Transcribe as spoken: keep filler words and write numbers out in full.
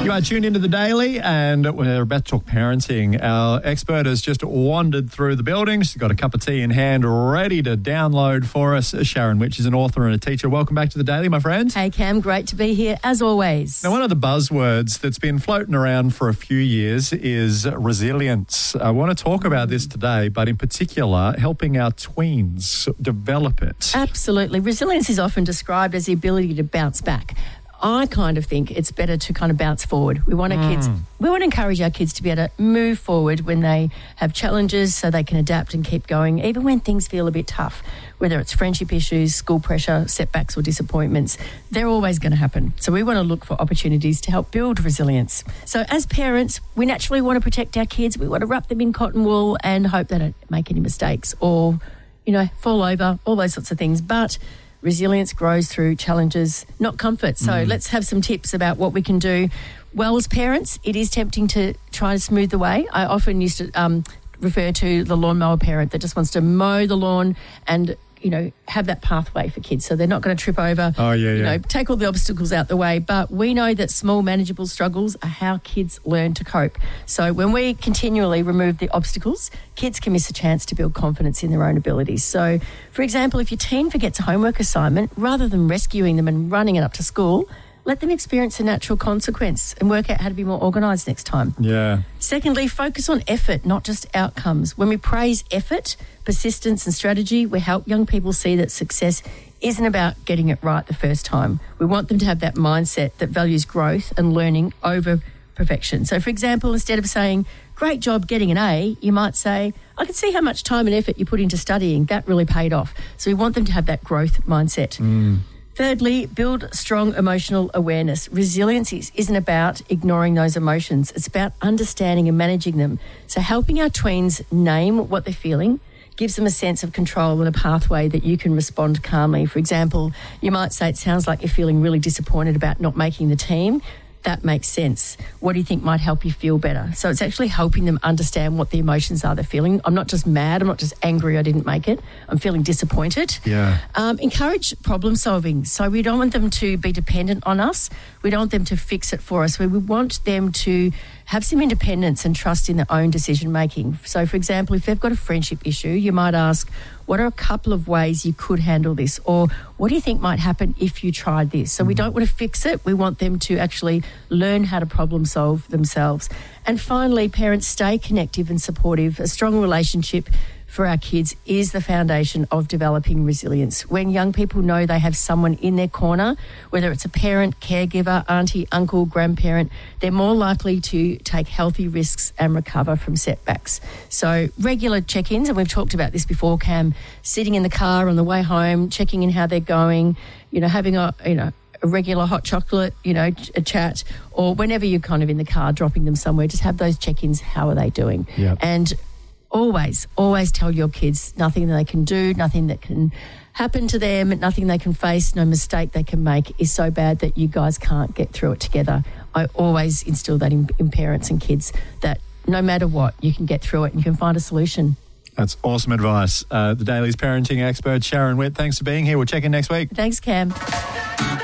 You are tuned into The Daily, and we're about to talk parenting. Our expert has just wandered through the building. She's got a cup of tea in hand, ready to download for us. Sharon Which is an author and a teacher. Welcome back to The Daily, my friend. Hey, Cam. Great to be here, as always. Now, one of the buzzwords that's been floating around for a few years is resilience. I want to talk about this today, but in particular, helping our tweens develop it. Absolutely. Resilience is often described as the ability to bounce back. I kind of think it's better to kind of bounce forward. We want our mm. kids, we want to encourage our kids to be able to move forward when they have challenges so they can adapt and keep going, even when things feel a bit tough, whether it's friendship issues, school pressure, setbacks or disappointments. They're always going to happen. So we want to look for opportunities to help build resilience. So as parents, we naturally want to protect our kids. We want to wrap them in cotton wool and hope they don't make any mistakes or, you know, fall over, all those sorts of things. But resilience grows through challenges, not comfort. So mm. let's have some tips about what we can do. Well, as parents, it is tempting to try to smooth the way. I often used to um, refer to the lawnmower parent that just wants to mow the lawn and, you know, have that pathway for kids so they're not going to trip over, oh, yeah, you yeah. know, take all the obstacles out the way. But we know that small manageable struggles are how kids learn to cope. So when we continually remove the obstacles, kids can miss a chance to build confidence in their own abilities. So, for example, if your teen forgets a homework assignment, rather than rescuing them and running it up to school, let them experience a natural consequence and work out how to be more organised next time. Yeah. Secondly, focus on effort, not just outcomes. When we praise effort, persistence and strategy, we help young people see that success isn't about getting it right the first time. We want them to have that mindset that values growth and learning over perfection. So, for example, instead of saying, great job getting an A, you might say, I can see how much time and effort you put into studying. That really paid off. So we want them to have that growth mindset. Mm. Thirdly, build strong emotional awareness. Resilience is, isn't about ignoring those emotions. It's about understanding and managing them. So helping our tweens name what they're feeling gives them a sense of control and a pathway that you can respond calmly. For example, you might say, it sounds like you're feeling really disappointed about not making the team. That makes sense. What do you think might help you feel better? So it's actually helping them understand what the emotions are they're feeling. I'm not just mad. I'm not just angry I didn't make it. I'm feeling disappointed. Yeah. Um, encourage problem solving. So we don't want them to be dependent on us. We don't want them to fix it for us. We want them to have some independence and trust in their own decision making. So, for example, if they've got a friendship issue, you might ask, what are a couple of ways you could handle this? Or what do you think might happen if you tried this? So we don't want to fix it. We want them to actually learn how to problem solve themselves. And finally, parents, stay connective and supportive. A strong relationship for our kids is the foundation of developing resilience. When young people know they have someone in their corner, whether it's a parent, caregiver, auntie, uncle, grandparent, they're more likely to take healthy risks and recover from setbacks. So regular check-ins, and we've talked about this before, Cam, sitting in the car on the way home, checking in how they're going, you know, having a, you know, a regular hot chocolate, you know, a chat, or whenever you're kind of in the car dropping them somewhere, just have those check-ins. How are they doing? Yep. And always, always tell your kids nothing that they can do, nothing that can happen to them, nothing they can face, no mistake they can make is so bad that you guys can't get through it together. I always instill that in, in parents and kids, that no matter what, you can get through it and you can find a solution. That's awesome advice. Uh, the Daily's parenting expert, Sharon Whitt, thanks for being here. We'll check in next week. Thanks, Cam.